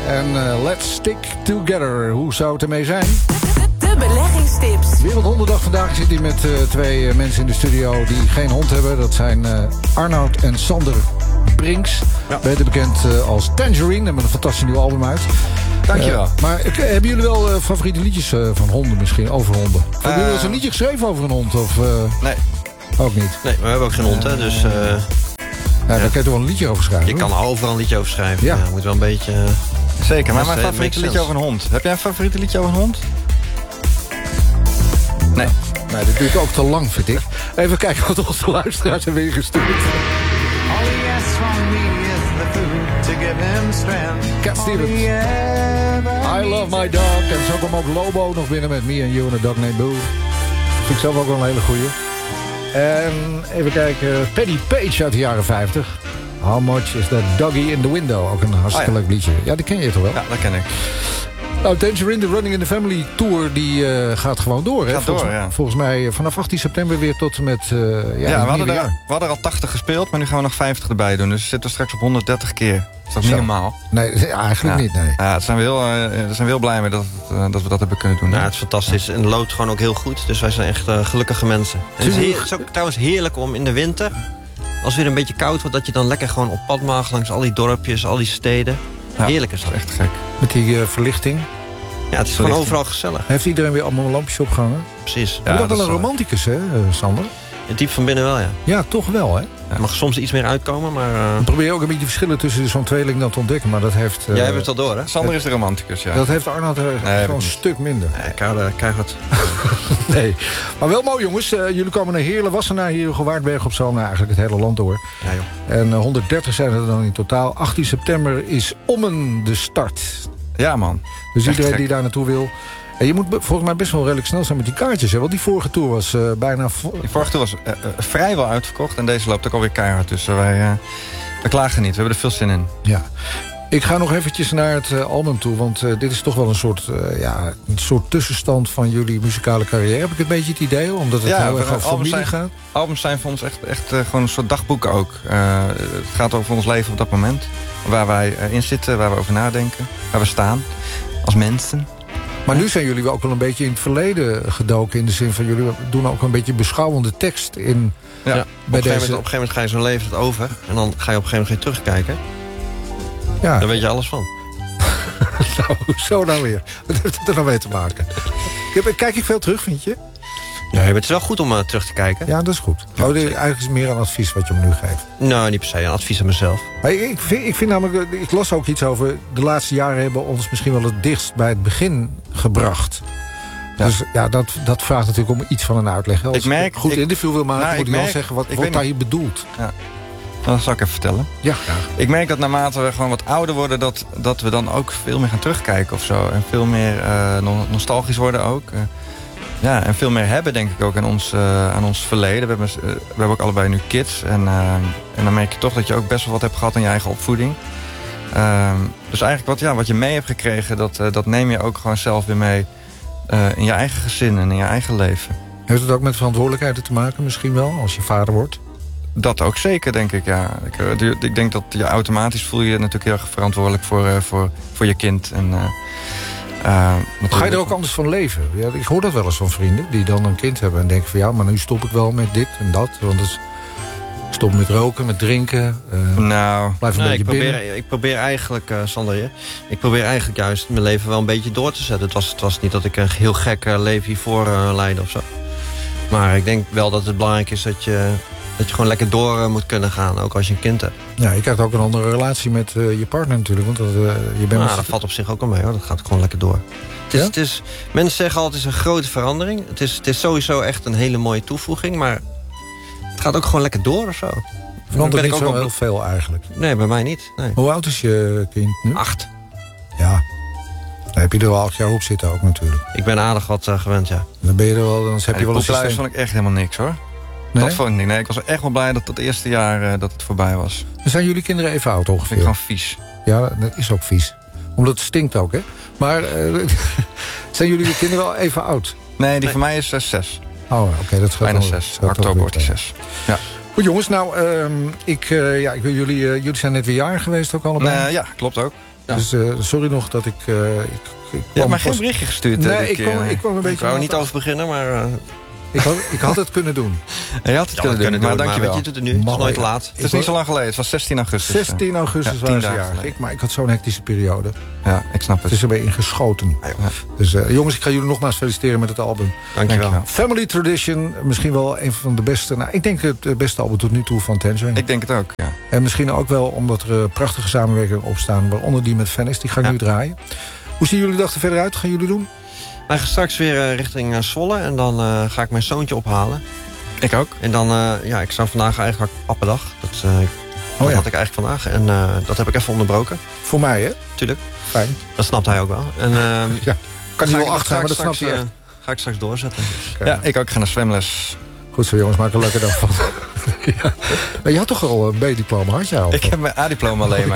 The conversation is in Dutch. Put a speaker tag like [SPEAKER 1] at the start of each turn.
[SPEAKER 1] En Let's Stick Together. Hoe zou het ermee zijn?
[SPEAKER 2] De beleggingstips.
[SPEAKER 1] Wereldhondendag vandaag. Ik zit hier met twee mensen in de studio die geen hond hebben. Dat zijn Arnoud en Sander Brinks. Ja. Beter bekend als Tangerine. Hebben een fantastisch nieuw album uit.
[SPEAKER 3] Dankjewel.
[SPEAKER 1] Maar hebben jullie wel favoriete liedjes van honden misschien? Over honden? Hebben jullie wel eens een liedje geschreven over een hond? Of,
[SPEAKER 3] nee.
[SPEAKER 1] Ook niet?
[SPEAKER 4] Nee, we hebben ook geen hond, hè. Dus...
[SPEAKER 1] daar kan je toch wel een liedje over schrijven?
[SPEAKER 4] Je kan overal een liedje over schrijven.
[SPEAKER 1] Ja.
[SPEAKER 4] Moet wel een beetje...
[SPEAKER 3] Zeker, maar mijn favoriete liedje over een hond. Heb jij een favoriete liedje over een hond? Nee.
[SPEAKER 1] Nee, dat duurt ook te lang, vind ik. Even kijken wat onze luisteraars hebben ingestuurd. Cat Stevens. I Love My Dog. En zo kwam ook Lobo nog binnen met Me and You and a Dog Named Boo. Vind ik zelf ook wel een hele goeie. En even kijken. Paddy Page uit de jaren 50. How Much Is That Doggy in the Window. Ook een hartstikke leuk liedje. Ja, die ken je toch wel?
[SPEAKER 3] Ja, dat ken ik.
[SPEAKER 1] Nou, Tangerine, de Running in the Family Tour, die gaat gewoon door. Hè? Volgens mij vanaf 18 september weer tot en met
[SPEAKER 3] we hadden er al 80 gespeeld, maar nu gaan we nog 50 erbij doen. Dus we zitten straks op 130 keer. Dat is toch niet normaal?
[SPEAKER 1] Nee, eigenlijk niet. Nee.
[SPEAKER 3] Ja, daar zijn we heel blij mee dat we dat hebben kunnen doen.
[SPEAKER 4] Ja, het is fantastisch. En loopt gewoon ook heel goed. Dus wij zijn echt gelukkige mensen. En het is ook trouwens heerlijk om in de winter, als het weer een beetje koud wordt, dat je dan lekker gewoon op pad mag langs al die dorpjes, al die steden.
[SPEAKER 3] Ja,
[SPEAKER 4] heerlijk is dat.
[SPEAKER 3] Echt gek.
[SPEAKER 1] Met die verlichting.
[SPEAKER 4] Ja, het is gewoon overal gezellig.
[SPEAKER 1] Heeft iedereen weer allemaal lampjes opgehangen?
[SPEAKER 4] Precies.
[SPEAKER 1] Je bent wel een romanticus, hè, Sander?
[SPEAKER 4] Diep van binnen wel, ja.
[SPEAKER 1] Ja, toch wel, hè?
[SPEAKER 4] Er mag soms iets meer uitkomen, maar...
[SPEAKER 1] Dan probeer je ook een beetje verschillen tussen zo'n tweeling dan te ontdekken, maar dat heeft...
[SPEAKER 4] Jij hebt het al door, hè?
[SPEAKER 3] Sander is de romanticus, ja.
[SPEAKER 1] Dat heeft Arnoud gewoon een stuk minder.
[SPEAKER 4] Nee, krijg het.
[SPEAKER 1] Nee. Maar wel mooi, jongens. Jullie komen naar Heerlen, Wassenaar, hier Gewaardberg op Zoom. Eigenlijk het hele land door.
[SPEAKER 4] Ja, joh.
[SPEAKER 1] En 130 zijn er dan in totaal. 18 september is Ommen de start.
[SPEAKER 3] Ja, man.
[SPEAKER 1] Dus iedereen die daar naartoe wil... En je moet volgens mij best wel redelijk snel zijn met die kaartjes. Hè? Want die vorige tour was bijna...
[SPEAKER 3] Die vorige tour was vrijwel uitverkocht. En deze loopt ook alweer keihard. Dus we klagen niet. We hebben er veel zin in.
[SPEAKER 1] Ja. Ik ga nog eventjes naar het album toe. Want dit is toch wel een soort tussenstand van jullie muzikale carrière. Heb ik een beetje het idee? Omdat het heel erg over familie gaat.
[SPEAKER 3] Albums zijn voor ons echt gewoon een soort dagboek ook. Het gaat over ons leven op dat moment. Waar wij in zitten, waar we over nadenken. Waar we staan. Als mensen.
[SPEAKER 1] Maar nu zijn jullie ook wel een beetje in het verleden gedoken. In de zin van jullie doen ook een beetje beschouwende tekst in.
[SPEAKER 4] Ja, op een gegeven moment ga je zo'n leven het over. En dan ga je op een gegeven moment terugkijken. Ja. Daar weet je alles van.
[SPEAKER 1] Nou, zo nou weer. Wat heeft het er nou mee te maken? Kijk ik veel terug, vind je?
[SPEAKER 4] Nee, het is wel goed om terug te kijken.
[SPEAKER 1] Ja, dat is goed. Eigenlijk is het meer een advies wat je me nu geeft.
[SPEAKER 4] Nou, niet per se. Een advies aan mezelf.
[SPEAKER 1] Maar ik vind namelijk... Ik las ook iets over... De laatste jaren hebben ons misschien wel het dichtst bij het begin gebracht. Ja. Dus ja, dat vraagt natuurlijk om iets van een uitleg. Als ik een goed interview wil maken, moet ik wel zeggen... Wat wordt daar hier bedoeld?
[SPEAKER 3] Ja. Dat zal ik even vertellen.
[SPEAKER 1] Ja, graag.
[SPEAKER 3] Ik merk dat naarmate we gewoon wat ouder worden... dat we dan ook veel meer gaan terugkijken of zo. En veel meer nostalgisch worden ook. Ja, en veel meer hebben, denk ik, ook aan ons verleden. We hebben ook allebei nu kids. En dan merk je toch dat je ook best wel wat hebt gehad aan je eigen opvoeding. Dus eigenlijk wat je mee hebt gekregen... dat neem je ook gewoon zelf weer mee in je eigen gezin en in je eigen leven.
[SPEAKER 1] Heeft het ook met verantwoordelijkheden te maken misschien wel, als je vader wordt?
[SPEAKER 3] Dat ook zeker, denk ik, ja. Ik denk dat je automatisch voel je natuurlijk heel erg verantwoordelijk voor je kind. En,
[SPEAKER 1] ga je er ook anders van leven? Ja, ik hoor dat wel eens van vrienden die dan een kind hebben en denken van... ja, maar nu stop ik wel met dit en dat. Want ik stop met roken, met drinken. Blijf een beetje binnen.
[SPEAKER 4] Ik probeer eigenlijk, Sander, ik probeer eigenlijk juist mijn leven wel een beetje door te zetten. Het was niet dat ik een heel gek leven hiervoor leidde of zo. Maar ik denk wel dat het belangrijk is dat je gewoon lekker door moet kunnen gaan, ook als je een kind hebt.
[SPEAKER 1] Ja, je krijgt ook een andere relatie met je partner natuurlijk. Want je bent
[SPEAKER 4] dat valt op zich ook al mee, hoor. Dat gaat gewoon lekker door. Het is, mensen zeggen altijd, het is een grote verandering. Het is sowieso echt een hele mooie toevoeging, maar het gaat ook gewoon lekker door of zo.
[SPEAKER 1] Verandert niet zo heel veel eigenlijk.
[SPEAKER 4] Nee, bij mij niet. Nee.
[SPEAKER 1] Hoe oud is je kind nu?
[SPEAKER 4] 8.
[SPEAKER 1] Ja. Dan heb je er wel 8 jaar op zitten ook natuurlijk.
[SPEAKER 4] Ik ben aardig wat gewend, ja.
[SPEAKER 1] Dan ben je er wel, dan heb je wel een systeem.
[SPEAKER 3] Vond ik echt helemaal niks, hoor.
[SPEAKER 1] Nee?
[SPEAKER 3] Dat vond ik niet. Nee, ik was echt wel blij dat het eerste jaar dat het voorbij was.
[SPEAKER 1] Dan zijn jullie kinderen even oud ongeveer?
[SPEAKER 3] Vind ik gewoon vies.
[SPEAKER 1] Ja, dat is ook vies. Omdat het stinkt ook, hè? Maar zijn jullie kinderen al even oud?
[SPEAKER 3] Nee, die van mij is 6.
[SPEAKER 1] Oh, oké, dat gaat
[SPEAKER 3] bijna 6. Oktober wordt hij 6. Ja.
[SPEAKER 1] Goed jongens, nou, ik wil jullie zijn net weer jarig geweest ook allebei.
[SPEAKER 3] Ja, klopt ook. Ja.
[SPEAKER 1] Dus sorry nog dat ik
[SPEAKER 3] Je hebt mij geen berichtje gestuurd.
[SPEAKER 1] Nee, ik kwam een beetje...
[SPEAKER 4] Ik wou er niet over beginnen, maar...
[SPEAKER 1] Ik had het kunnen doen.
[SPEAKER 3] Je had het kunnen doen, maar dankjewel.
[SPEAKER 4] Je doet het nu, het is nooit te laat.
[SPEAKER 3] Het is niet zo lang geleden, het was 16 augustus.
[SPEAKER 1] 16 augustus was het jarig. Maar ik had zo'n hectische periode.
[SPEAKER 3] Ja, ik snap het.
[SPEAKER 1] Het is er weer ingeschoten.
[SPEAKER 3] Ja.
[SPEAKER 1] Dus jongens, ik ga jullie nogmaals feliciteren met het album.
[SPEAKER 4] Dankjewel.
[SPEAKER 1] Family Tradition, misschien wel een van de beste... Nou, ik denk het beste album tot nu toe van Tangerine.
[SPEAKER 3] Ik denk het ook, ja.
[SPEAKER 1] En misschien ook wel omdat er prachtige samenwerkingen op staan... waaronder die met Venice, die ga ik nu draaien. Hoe zien jullie de dag er verder uit? Gaan jullie doen?
[SPEAKER 4] Wij gaan straks weer richting Zwolle en dan ga ik mijn zoontje ophalen.
[SPEAKER 3] Ik ook.
[SPEAKER 4] En dan, ik zou vandaag eigenlijk pappendag. Dat had ik eigenlijk vandaag. En dat heb ik even onderbroken.
[SPEAKER 1] Voor mij, hè?
[SPEAKER 4] Tuurlijk.
[SPEAKER 1] Fijn.
[SPEAKER 4] Dat snapt hij ook wel. En,
[SPEAKER 1] kan hij wel achtergaan, maar dat snapt hij echt.
[SPEAKER 4] Ga ik straks doorzetten.
[SPEAKER 1] Okay.
[SPEAKER 3] Ja, ik ook. Ga naar zwemles.
[SPEAKER 1] Goed zo jongens, maak er een leuke dag van. Ja. Maar je had toch al een B-diploma, had je al?
[SPEAKER 3] Ik heb mijn A-diploma alleen maar.